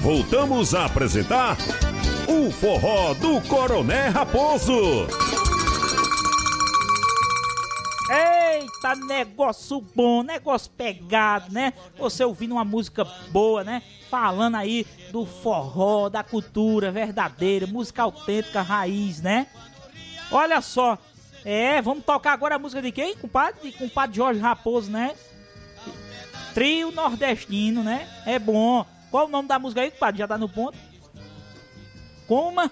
voltamos a apresentar o Forró do Coroné Raposo. Eita, negócio bom, negócio pegado, né? Você ouvindo uma música boa, né? Falando aí do forró, da cultura verdadeira, música autêntica, raiz, né? Olha só, vamos tocar agora a música de quem, compadre? De compadre Jorge Raposo, né? Trio nordestino, né? É bom. Qual o nome da música aí, compadre? Já tá no ponto? Coma?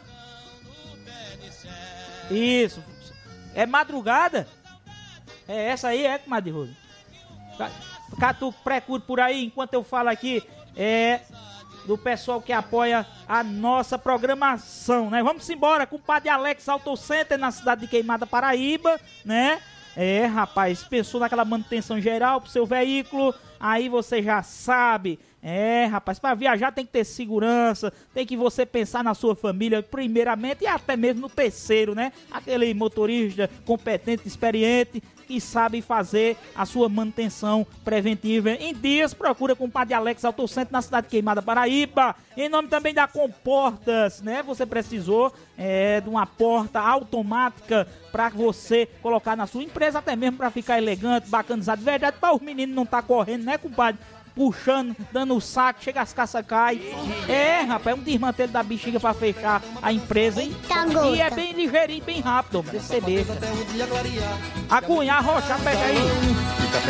Isso. É Madrugada? É essa aí, comadre Rosa? Catu, procure por aí, enquanto eu falo aqui, do pessoal que apoia a nossa programação, né? Vamos embora com o compadre Alex Auto Center na cidade de Queimada, Paraíba, né? Rapaz, pensou naquela manutenção geral pro seu veículo, aí você já sabe. Rapaz, para viajar tem que ter segurança, tem que você pensar na sua família primeiramente e até mesmo no terceiro, né? Aquele motorista competente, experiente, que sabe fazer a sua manutenção preventiva em dias. Procura com o compadre Alex Auto Center na cidade de Queimada, Paraíba. Em nome também da Comportas, né? Você precisou de uma porta automática para você colocar na sua empresa, até mesmo para ficar elegante, bacanizado, de verdade, para os meninos não tá correndo, né, compadre? Puxando, dando o saco, chega as caças caem. Rapaz, um desmantelo da bexiga pra fechar a empresa, hein? E é bem ligeirinho, bem rápido, desse CD. A cunha, arrochar, pega aí.